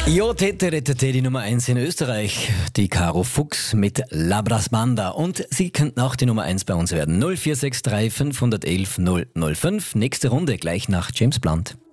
Jo, Tete, Retete, die Nummer 1 in Österreich, die Caro Fuchs mit Labras Banda. Und Sie könnten auch die Nummer 1 bei uns werden. 0463 511 005. Nächste Runde gleich nach James Blunt.